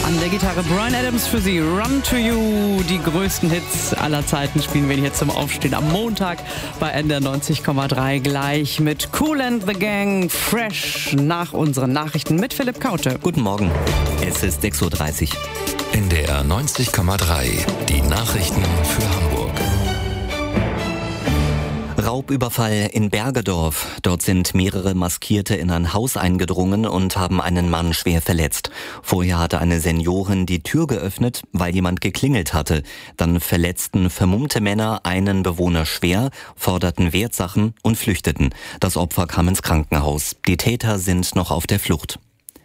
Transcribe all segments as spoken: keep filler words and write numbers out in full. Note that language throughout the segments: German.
An der Gitarre Bryan Adams für Sie. Run to You. Die größten Hits aller Zeiten spielen wir hier zum Aufstehen am Montag bei N D R neunzig Komma drei. Gleich mit Kool and the Gang. Fresh nach unseren Nachrichten mit Philipp Kaute. Guten Morgen. Es ist sechs Uhr dreißig. N D R neunzig Komma drei. Die Nachrichten für Hamburg. Raubüberfall in Bergedorf. Dort sind mehrere Maskierte in ein Haus eingedrungen und haben einen Mann schwer verletzt. Vorher hatte eine Seniorin die Tür geöffnet, weil jemand geklingelt hatte. Dann verletzten vermummte Männer einen Bewohner schwer, forderten Wertsachen und flüchteten. Das Opfer kam ins Krankenhaus. Die Täter sind noch auf der Flucht.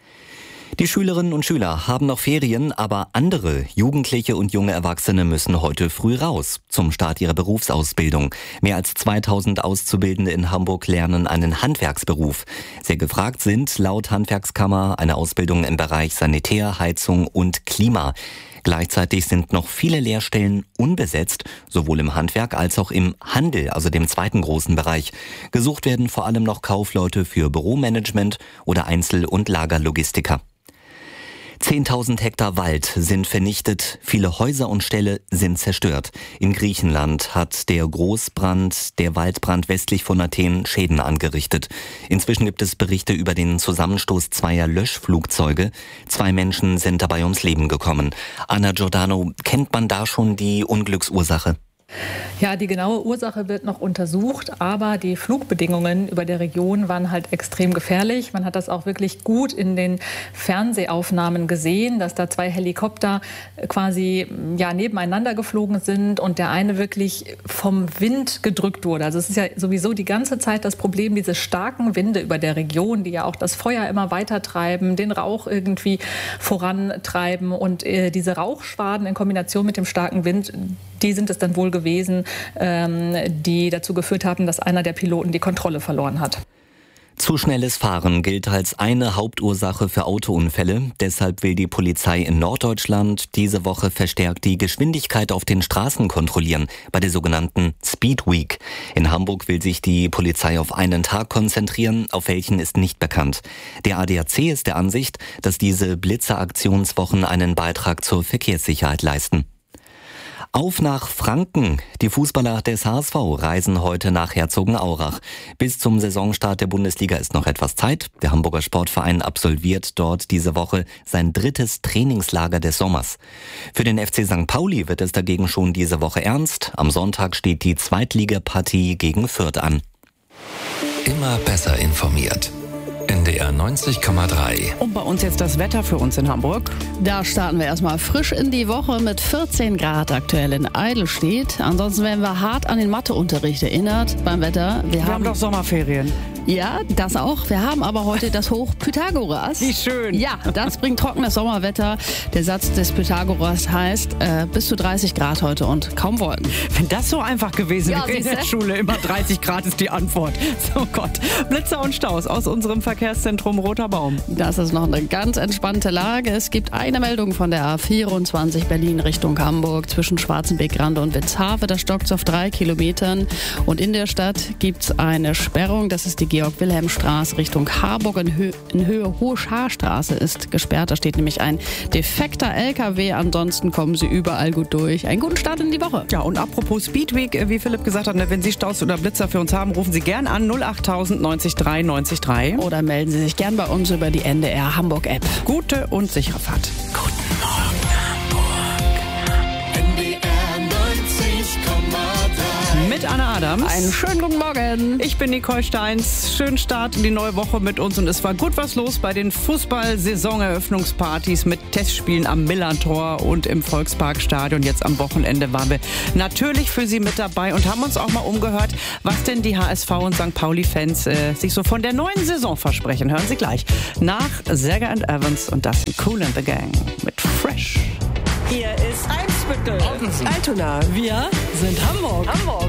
Die Schülerinnen und Schüler haben noch Ferien, aber andere Jugendliche und junge Erwachsene müssen heute früh raus zum Start ihrer Berufsausbildung. Mehr als zweitausend Auszubildende in Hamburg lernen einen Handwerksberuf. Sehr gefragt sind laut Handwerkskammer eine Ausbildung im Bereich Sanitär, Heizung und Klima. Gleichzeitig sind noch viele Lehrstellen unbesetzt, sowohl im Handwerk als auch im Handel, also dem zweiten großen Bereich. Gesucht werden vor allem noch Kaufleute für Büromanagement oder Einzel- und Lagerlogistiker. zehntausend Hektar Wald sind vernichtet, viele Häuser und Ställe sind zerstört. In Griechenland hat der Großbrand, der Waldbrand westlich von Athen Schäden angerichtet. Inzwischen gibt es Berichte über den Zusammenstoß zweier Löschflugzeuge. Zwei Menschen sind dabei ums Leben gekommen. Anna Giordano, kennt man da schon die Unglücksursache? Ja, die genaue Ursache wird noch untersucht, aber die Flugbedingungen über der Region waren halt extrem gefährlich. Man hat das auch wirklich gut in den Fernsehaufnahmen gesehen, dass da zwei Helikopter quasi ja, nebeneinander geflogen sind und der eine wirklich vom Wind gedrückt wurde. Also es ist ja sowieso die ganze Zeit das Problem, diese starken Winde über der Region, die ja auch das Feuer immer weiter treiben, den Rauch irgendwie vorantreiben und äh, diese Rauchschwaden in Kombination mit dem starken Wind, die sind es dann wohl gewesen, ähm, die dazu geführt haben, dass einer der Piloten die Kontrolle verloren hat. Zu schnelles Fahren gilt als eine Hauptursache für Autounfälle. Deshalb will die Polizei in Norddeutschland diese Woche verstärkt die Geschwindigkeit auf den Straßen kontrollieren, bei der sogenannten Speed Week. In Hamburg will sich die Polizei auf einen Tag konzentrieren, auf welchen ist nicht bekannt. Der A D A C ist der Ansicht, dass diese Blitzeraktionswochen einen Beitrag zur Verkehrssicherheit leisten. Auf nach Franken. Die Fußballer des H S V reisen heute nach Herzogenaurach. Bis zum Saisonstart der Bundesliga ist noch etwas Zeit. Der Hamburger Sportverein absolviert dort diese Woche sein drittes Trainingslager des Sommers. Für den F C Sankt Pauli wird es dagegen schon diese Woche ernst. Am Sonntag steht die Zweitligapartie gegen Fürth an. Immer besser informiert. N D R neunzig Komma drei. Und bei uns jetzt das Wetter für uns in Hamburg. Da starten wir erstmal frisch in die Woche mit vierzehn Grad aktuell in Eidelstedt. Ansonsten werden wir hart an den Matheunterricht erinnert beim Wetter. Wir, Wir haben, haben doch Sommerferien. Ja, das auch. Wir haben aber heute das Hoch Pythagoras. Wie schön. Ja, das bringt trockenes Sommerwetter. Der Satz des Pythagoras heißt äh, bis zu dreißig Grad heute und kaum Wolken. Wenn das so einfach gewesen Ja, wäre in der siehste? Schule, immer dreißig Grad ist die Antwort. So Gott. Blitzer und Staus aus unserem Verkehrszentrum Roter Baum. Das ist noch eine ganz entspannte Lage. Es gibt eine Meldung von der A vierundzwanzig Berlin Richtung Hamburg zwischen Schwarzenbeck-Grande und Witzhafe. Da stockt es auf drei Kilometern. Und in der Stadt gibt es eine Sperrung. Das ist die Georg-Wilhelm-Straße Richtung Harburg. In, Hö in Höhe Hohe Scharstraße ist gesperrt. Da steht nämlich ein defekter L K W. Ansonsten kommen Sie überall gut durch. Einen guten Start in die Woche. Ja, und apropos Speedweek, wie Philipp gesagt hat, wenn Sie Staus oder Blitzer für uns haben, rufen Sie gern an null achttausend neunzig drei neunzig drei. Oder melden Sie sich gern bei uns über die N D R Hamburg App. Gute und sichere Fahrt. Guten Morgen, Hamburg. N D R neunzig Komma drei. Mit Anna Adams. Einen schönen guten Morgen. Ich bin Nicole Steins. Schönen Start in die neue Woche mit uns. Und es war gut was los bei den Fußball-Saisoneröffnungspartys mit Testspielen am Millantor und im Volksparkstadion. Jetzt am Wochenende waren wir natürlich für Sie mit dabei und haben uns auch mal umgehört, was denn die H S V und Sankt Pauli-Fans äh, sich so von der neuen Saison versprechen. Hören Sie gleich nach Sager and Evans und das in Kool and the Gang mit Fresh. Hier ist Eimsbüttel. Altona. Wir sind Hamburg. Hamburg.